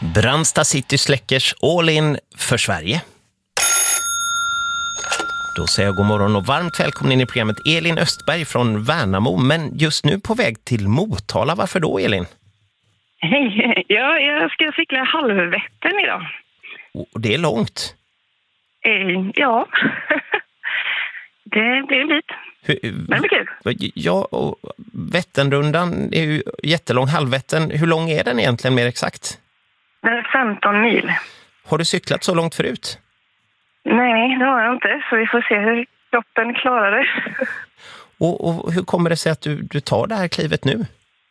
Brandsta City Släckers All In för Sverige. Då säger jag god morgon och varmt välkommen in i programmet Elin Östberg från Värnamo. Men just nu på väg till Motala. Varför då, Elin? Hej, ja, jag ska cykla Halvvättern idag. Och det är långt. Ja, det blir en bit. Men det blir kul. Ja, och Vätternrundan är ju jättelång. Halvvättern, hur lång är den egentligen mer exakt? Den är 15 mil. Har du cyklat så långt förut? Nej, det har jag inte. Så vi får se hur kroppen klarar det. Och hur kommer det sig att du tar det här klivet nu?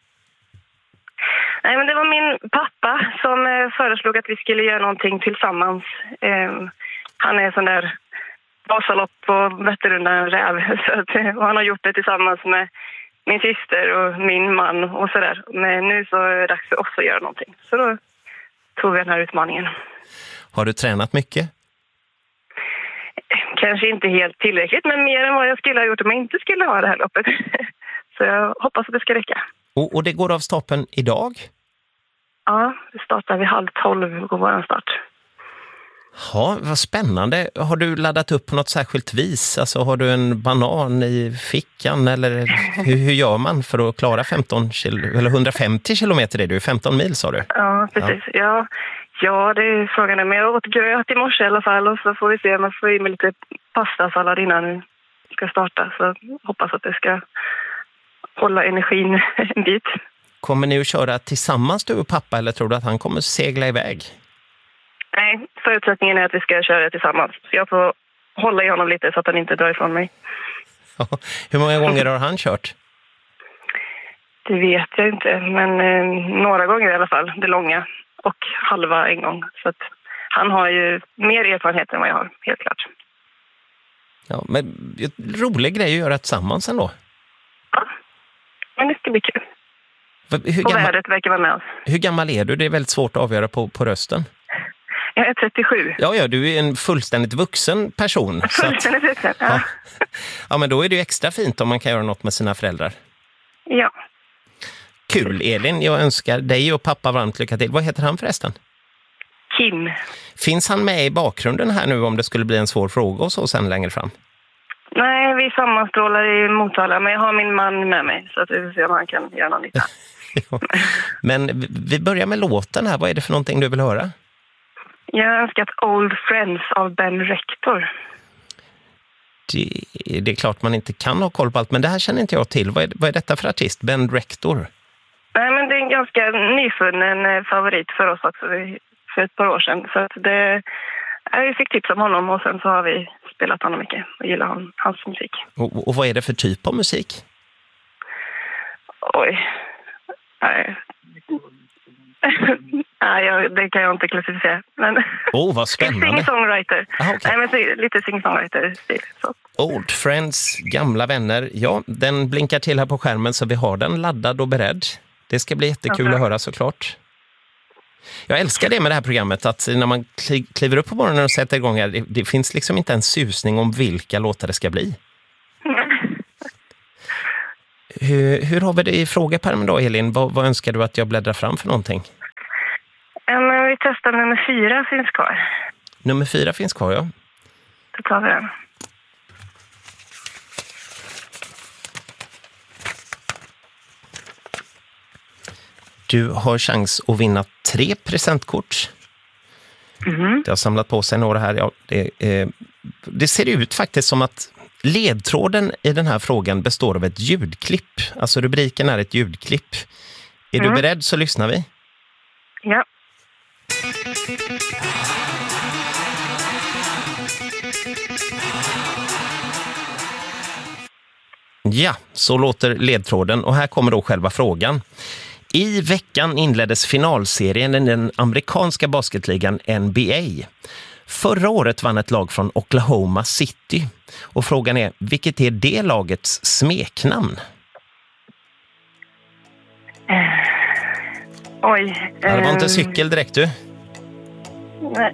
Nej, men det var min pappa som föreslog att vi skulle göra någonting tillsammans. Han är sån där Vasalopp på Vätternrundan räv. Så att, och han har gjort det tillsammans med min syster och min man och sådär. Men nu så är det dags för oss att göra någonting. Så då tog vi den här utmaningen. Har du tränat mycket? Kanske inte helt tillräckligt, men mer än vad jag skulle ha gjort om jag inte skulle ha det här loppet. Så jag hoppas att det ska räcka. Och det går av stapeln idag? Ja, det startar vid 11:30 går vår start. Ja, vad spännande. Har du laddat upp på något särskilt vis? Alltså har du en banan i fickan eller hur gör man för att klara 150 kilometer? Är det 15 mil sa du? Ja, precis. Ja, det är frågan. Men jag åt gröt i morse i alla fall och så får vi se. Man får i med lite pastasallad innan nu ska starta. Så hoppas att det ska hålla energin en bit. Kommer ni att köra tillsammans du och pappa eller tror du att han kommer segla iväg? Nej, förutsättningen är att vi ska köra tillsammans. Så jag får hålla i honom lite så att han inte drar ifrån mig. Hur många gånger har han kört? Det vet jag inte, men några gånger i alla fall. Det långa och halva en gång. Så att han har ju mer erfarenhet än vad jag har, helt klart. Ja, men rolig grej att göra tillsammans ändå. Ja, men det ska bli kul. Och vädret verkar vara med oss. Hur gammal är du? Det är väldigt svårt att avgöra på rösten. Jag är 37. Ja, du är en fullständigt vuxen person. Fullständigt vuxen, ja. Ja, men då är det ju extra fint om man kan göra något med sina föräldrar. Ja. Kul, Elin. Jag önskar dig och pappa varmt lycka till. Vad heter han förresten? Kim. Finns han med i bakgrunden här nu om det skulle bli en svår fråga och så sen längre fram? Nej, vi sammanstrålar i Motala, men jag har min man med mig så att vi får se om han kan göra någon nytta. Men vi börjar med låten här. Vad är det för någonting du vill höra? Jag har önskat Old Friends av Ben Rector. Det är klart man inte kan ha koll på allt, men det här känner inte jag till. Vad är detta för artist? Ben Rector? Nej, men det är en ganska nyfunnen favorit för oss också för ett par år sedan. Så att vi fick tips om honom och sen så har vi spelat honom mycket och gillar hans musik. Och vad är det för typ av musik? Oj. Nej. Nej, det kan jag inte klassificera. Men vad spännande. Singer-songwriter. Okay. Nej, men lite singer-songwriter-stil. Old Friends, gamla vänner. Ja, den blinkar till här på skärmen så vi har den laddad och beredd. Det ska bli jättekul att höra såklart. Jag älskar det med det här programmet att när man kliver upp på morgonen och sätter igång här, det finns liksom inte en susning om vilka låtar det ska bli. Hur har vi det i frågepärmen då, Elin? Vad önskar du att jag bläddrar fram för någonting? Men vi testar nummer 4 finns kvar. Nummer 4 finns kvar, ja. Då tar vi den. Du har chans att vinna 3 presentkort. Det har samlat på sig några här. Ja, det ser ut faktiskt som att ledtråden i den här frågan består av ett ljudklipp. Alltså rubriken är ett ljudklipp. Är du beredd så lyssnar vi. Ja. Ja, så låter ledtråden och här kommer då själva frågan. I veckan inleddes finalserien i den amerikanska basketligan NBA. Förra året vann ett lag från Oklahoma City. Och frågan är, vilket är det lagets smeknamn? Oj. Det var inte cykel direkt du. Nej.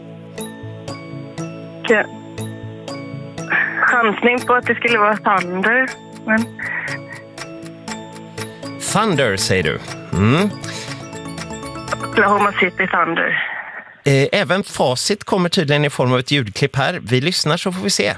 Chansning på att det skulle vara Thunder. Men... Thunder säger du. Oklahoma City Thunder. Även facit kommer tydligen i form av ett ljudklipp här. Vi lyssnar så får vi se.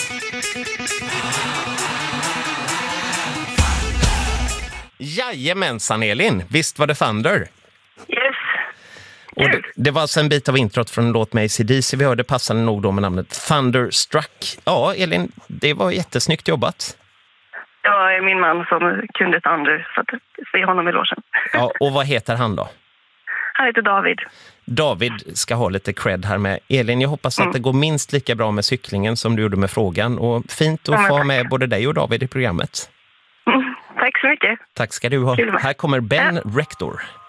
Jajamensan, Elin. Visst var det Thunder? Yes. Och det var alltså en bit av introt från en låt med AC/DC. Vi hörde passande nog då med namnet Thunderstruck. Ja, Elin, det var jättesnyggt jobbat. Det var min man som kunde Thunder, så att se honom i logen. Ja, och vad heter han då? Han heter David. David ska ha lite cred här med. Elin, jag hoppas att det går minst lika bra med cyklingen som du gjorde med frågan. Och fint att få ha med både dig och David i programmet. Tack så mycket. Tack ska du ha. Här kommer Ben Rector.